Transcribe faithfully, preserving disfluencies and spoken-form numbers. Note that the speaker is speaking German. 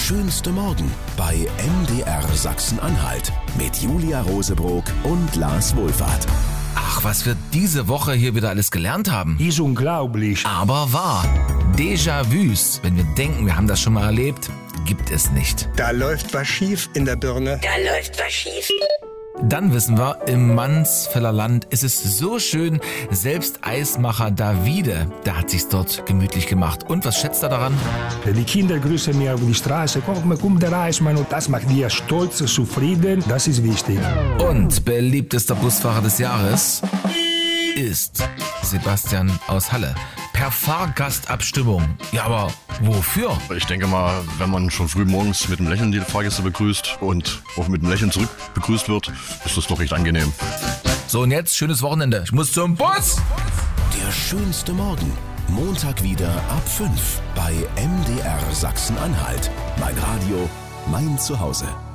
schönste Morgen bei M D R Sachsen-Anhalt mit Julia Rosebrock und Lars Wohlfahrt. Ach, was wir diese Woche hier wieder alles gelernt haben. Ist unglaublich. Aber wahr. Déjà-vus, wenn wir denken, wir haben das schon mal erlebt, gibt es nicht. Da läuft was schief in der Birne. Da läuft was schief. Dann wissen wir, im Mansfeller Land ist es so schön, selbst Eismacher Davide, der hat sich's dort gemütlich gemacht. Und was schätzt er daran? Die Kinder grüßen mir auf die Straße. Komm, komm, der Eismann. Und das macht die stolz, zufrieden. Das ist wichtig. Und beliebtester Busfahrer des Jahres ist Sebastian aus Halle. Per Fahrgastabstimmung. Ja, aber wofür? Ich denke mal, wenn man schon früh morgens mit einem Lächeln die Fahrgäste begrüßt und auch mit einem Lächeln zurück begrüßt wird, ist das doch recht angenehm. So, und jetzt schönes Wochenende. Ich muss zum Bus. Der schönste Morgen. Montag wieder ab fünf bei M D R Sachsen-Anhalt. Mein Radio, mein Zuhause.